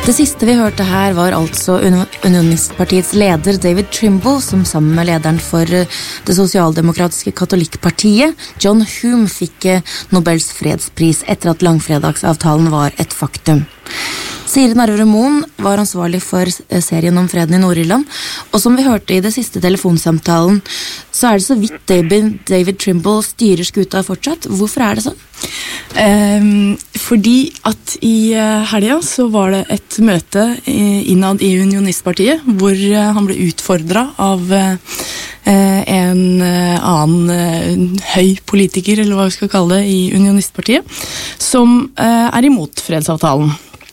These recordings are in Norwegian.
Det siste vi hørte her var altså Unionistpartiets leder David Trimble, som sammen med lederen for det sosialdemokratiske katolikkpartiet, John Hume, fikk Nobels fredspris etter at langfredagsavtalen var et faktum. Siri Narve Moen var ansvarlig for serien om freden i Nord-Irland, og som vi hørte i det siste telefonsamtalen, så det så vidt David Trimble styrer skuta fortsatt. Hvorfor det sånn? Fordi at i helga så var det et møte innad i Unionistpartiet, hvor han ble utfordret av en annen høy politiker, eller hva vi skal kalle det, i Unionistpartiet, som imot fredsavtalen.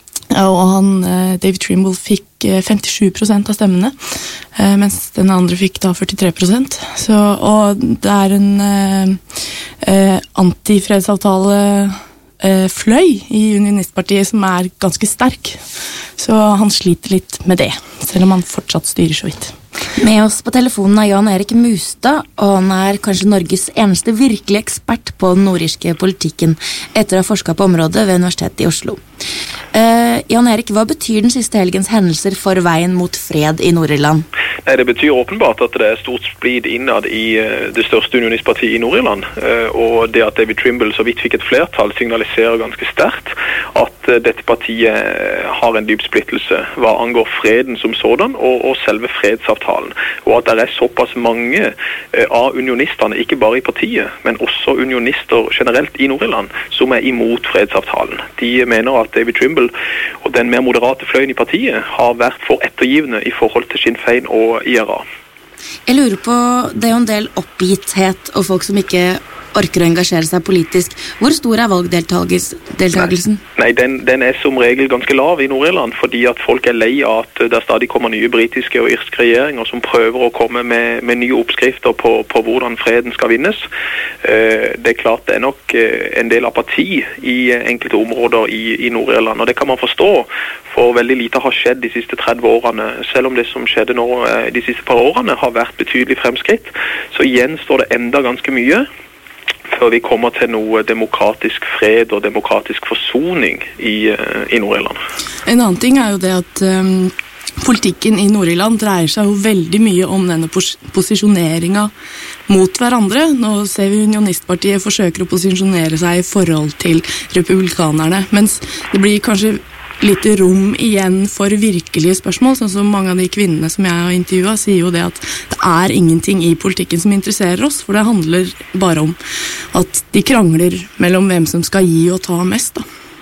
Og David Trimble fikk 57% av stemmene, mens den andre fikk da 43%. Og det en antifredsavtale fløy i Unionistpartiet som ganske sterk. Så han sliter litt med det, selv om han fortsatt styrer så vidt. Med oss på telefonen Jan Erik Mustad, og han kanskje Norges eneste virkelig ekspert på den nordirske politikken, etter å ha forsket på området ved Universitetet i Oslo. Jan Erik, hva betyr den siste helgens hendelser for veien mot fred i Nord-Irland? Nei, det betyr åpenbart at det stort splid innad i det største unionistpartiet i Nord-Irland, og det at David Trimble så vidt fikk et flertall signaliserer ganske sterkt at dette partiet har en dyp splittelse hva angår freden som sådan og selve fredsavtalen, og at det såpass mange av unionistene, ikke bare i partiet, men også unionister generelt i Nord-Irland, som imot fredsavtalen. De mener at David Trimble og den mer moderate fløyen i partiet har vært for ettergivende i forhold til Sinn Féin og IRA. Jeg lurer på, det jo en del oppgitthet og folk som ikke orker å engasjere seg politisk. Hvor stor valgdeltagelsen? Nei, den som regel ganske lav i Nord-Irland, fordi at folk lei av at det stadig kommer nye britiske og irske regjeringer som prøver å komme med nye oppskrifter på hvordan freden skal vinnes. Det klart det nok en del apati i enkelte områder i Nord-Irland, og det kan man forstå, for veldig lite har skjedd de siste 30 årene. Selv om det som skjedde nå de siste par årene har vært betydelig fremskritt, så igjen står det enda ganske mye før vi kommer til noe demokratisk fred og demokratisk forsoning i Nord-Irland. En annen ting jo det at politikken i Nord-Irland dreier seg jo veldig mye om denne posisjoneringen mot hverandre. Nå ser vi Unionistpartiet forsøker å posisjonere seg i forhold til republikanerne, mens det blir kanskje litt rom igjen for virkelige spørsmål, sånn som mange av de kvinnene som jeg har intervjuet sier jo det at det ingenting i politikken som interesserer oss, for det handler bare om at de krangler mellom hvem som skal gi og ta mest da.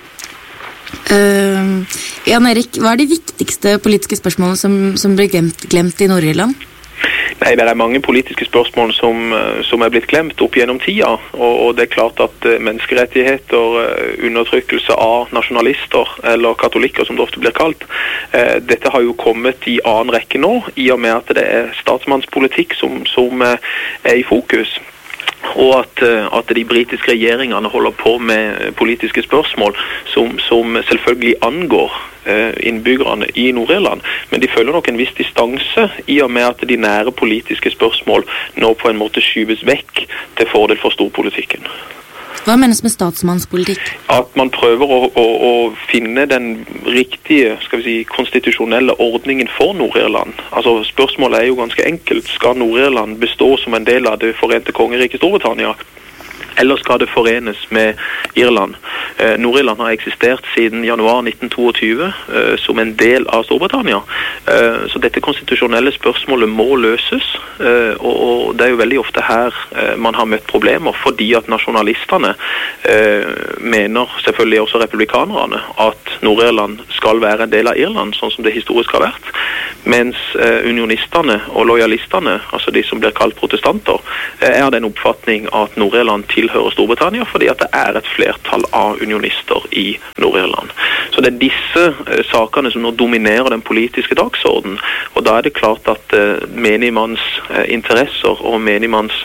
Jan Erik, hva de viktigste politiske spørsmålene som blir glemt i Nord-Irland? Nei, det mange politiske spørsmål som blitt glemt opp gjennom tida, og det klart at menneskerettigheter, undertrykkelse av nasjonalister, eller katolikker som det ofte blir kalt, dette har jo kommet i annen rekke nå, i og med at det statsmannspolitikk som i fokus. Og at de britiske regjeringene holder på med politiske spørsmål som selvfølgelig angår innbyggerne i Nord-Irland, men de føler nok en viss distanse i og med at de nære politiske spørsmål nå på en måte skyves vekk til fordel for storpolitikken. Hva menes med statsmannspolitikk? At man prøver å finne den riktige, skal vi si, konstitusjonelle ordningen for Nord-Irland. Altså, spørsmålet jo ganske enkelt. Skal Nord-Irland bestå som en del av det forente kongeriket Storbritannia? Eller skal det forenes med Irland? Nord-Irland har eksistert siden januar 1922 som en del av Storbritannia. Så dette konstitusjonelle spørsmålet må løses, og det jo veldig ofte her man har møtt problemer, fordi at nasjonalistene mener, selvfølgelig også republikanerne, at Nord-Irland skal være en del av Irland, sånn som det historisk har vært, mens unionistene og lojalistene, altså de som blir kalt protestanter, av den oppfatning at Nord-Irland tilhører Storbritannia, fordi at det et flertall av unionister i Nord-Irland. Så det disse sakene som nå dominerer den politiske dagsordenen, og da det klart at menigmanns interesser og menigmanns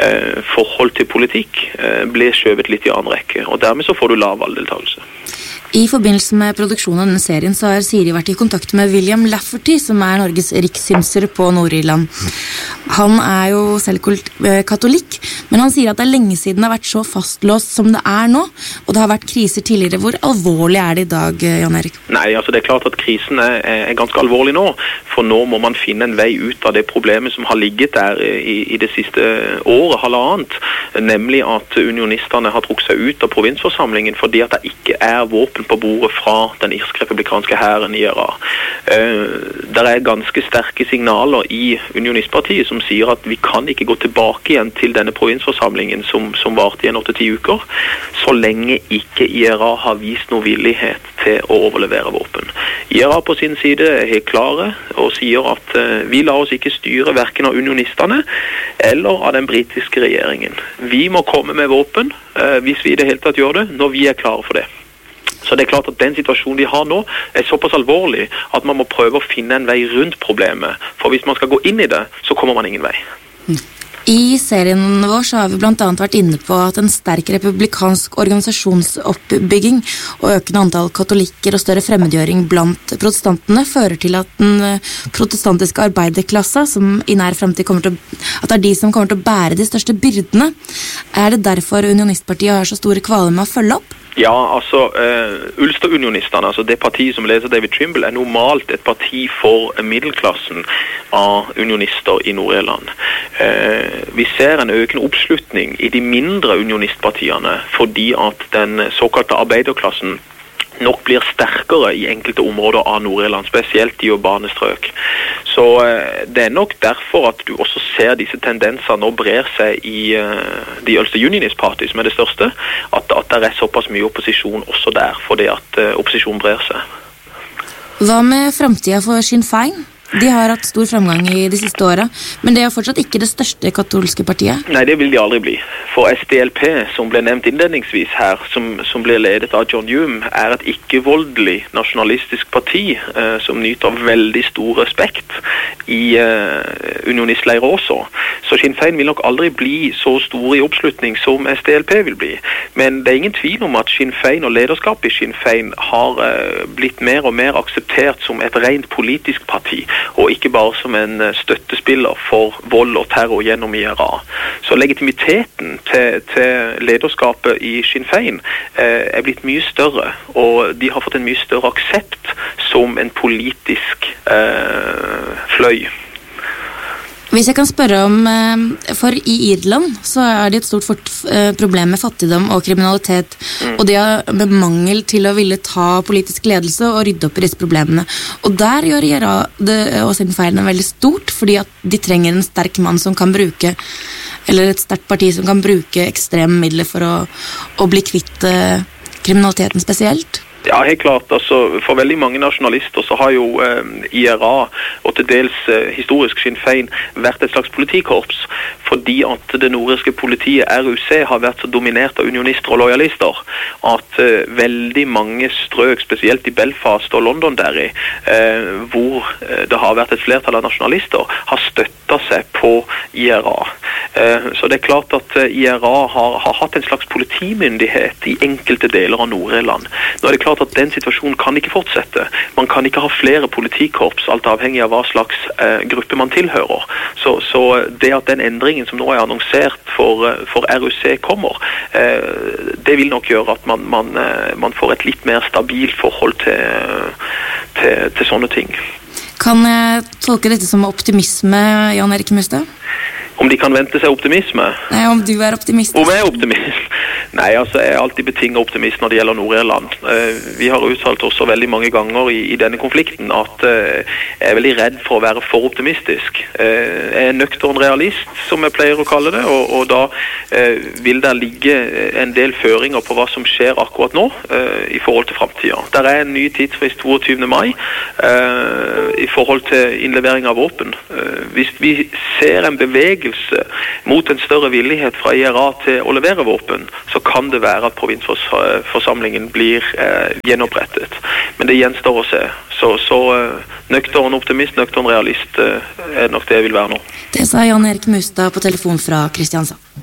forhold til politikk blir skjøvet litt i annen rekke, og dermed så får du lav valgdeltagelse. I forbindelse med produksjonen av denne serien så har Siri vært i kontakt med William Lafferty, som Norges rikssynser på Nord-Irland. Han jo selv katolikk, men han sier at det lenge siden det har vært så fastlåst som det nå, og det har vært kriser tidligere. Hvor alvorlig det I dag, Jan Erik? Nei, altså det klart at krisen ganske alvorlig nå, for nå må man finne en vei ut av det problemet som har ligget der i det siste året, halvannet, nemlig at unionistene har trukket seg ut av provinsforsamlingen fordi at det ikke våpen på bordet fra den irsk-republikanske hæren I IRA. Det ganske sterke signaler I unionistpartiet som sier at vi kan ikke gå tilbake igjen til denne provinsforsamlingen som varte igjen 8-10 uker, så lenge ikke IRA har vist noe villighet til å overlevere våpen. IRA på sin side helt klare og sier at vi lar oss ikke styre hverken av unionistene eller av den britiske regjeringen. Vi må komme med våpen hvis vi I det hele tatt gjør det, når vi klare for det. Så det klart at den situasjonen vi har nå såpass alvorlig at man må prøve å finne en vei rundt problemet. For hvis man skal gå inn I det, så kommer man ingen vei. I serien vår så har vi blant annet vært inne på at en sterk republikansk organisasjonsoppbygging og økende antall katolikker og større fremmedgjøring blant protestantene fører til at den protestantiske arbeiderklasse, som I nær fremtid kommer til at det de som kommer til å bære de største byrdene. Det derfor Unionistpartiet har så store kvaler med å følge opp? Ja, altså Ulster-unionistene, altså det partiet som leder David Trimble, normalt et parti for middelklassen av unionister I Nord-Irland. Vi ser en økende oppslutning I de mindre unionistpartiene fordi at den såkalte arbeiderklassen nok blir sterkere I enkelte områder av Nord-Irland, spesielt I urbane strøk. Så det nok derfor at du også ser disse tendensene nå brer seg I de Ulster Unionist Party, som det største, at det såpass mye opposisjon også der, fordi at opposisjonen brer seg. Hva med fremtiden for Sinn Féin? De har hatt stor framgang I de siste årene, men det fortsatt ikke det største katolske partiet. Nei, det vil de aldri bli. For SDLP, som ble nevnt innledningsvis her, som ble ledet av John Hume, et ikke-voldelig nasjonalistisk parti som nyter veldig stor respekt I unionistleirer også. Så Sinn Féin vil nok aldri bli så stor I oppslutning som SDLP vil bli. Men det ingen tvil om at Sinn Féin og lederskapet I Sinn Féin har blitt mer og mer akseptert som et rent politisk parti, og ikke bare som en støttespiller for vold og terror gjennom IRA. Så legitimiteten til lederskapet I Sinn Féin blitt mye større, og de har fått en mye større aksept som en politisk fløy. Hvis jeg kan spørre om, for I Irland så det et stort problem med fattigdom og kriminalitet, og de har med mangel til å ville ta politisk ledelse og rydde opp I disse problemene. Og der gjør IRA og Sinn Féin veldig stort, fordi at de trenger en sterk mann som kan bruke, eller et sterkt parti som kan bruke ekstreme midler for å bli kvitt kriminaliteten spesielt. Ja, helt klart. Altså, for veldig mange nasjonalister så har jo IRA og til dels historisk Sinn Féin vært et slags politikorps, fordi at det nordirske politiet, RUC, har vært så dominert av unionister og lojalister, at veldig mange strøk, spesielt I Belfast og Londonderry, hvor det har vært et flertall av nasjonalister, har støttet seg på IRA. Så det klart at IRA har hatt en slags politimyndighet I enkelte deler av Nord-Irland. Nå det klart at den situasjonen kan ikke fortsette. Man kan ikke ha flere politikorps, alt avhengig av hva slags gruppe man tilhører. Så det at den endringen som nå annonsert for RUC kommer, det vil nok gjøre at man får et litt mer stabilt forhold til sånne ting. Kan jeg tolke dette som optimisme, Jan Erik Mustad? Om de kan vente seg optimisme? Nei, om du optimist. Om jeg optimist? Nei, altså jeg alltid betinget optimist når det gjelder Nord-Irland. Vi har uttalt også veldig mange ganger I denne konflikten at jeg veldig redd for å være for optimistisk. Jeg nøktern realist, som jeg pleier å kalle det, og da vil det ligge en del føringer på hva som skjer akkurat nå I forhold til fremtiden. Der en ny tidsfrist 22. mai I forhold til innlevering av våpen. Hvis vi ser en bevegelse mot en større villighet fra IRA til å levere våpen, så kan det være at provinsforsamlingen blir gjenopprettet. Men det gjenstår å se. Så nøktern optimist, nøktern realist nok det jeg vil være nå. Det sa Jan Erik Mustad på telefon fra Kristiansand.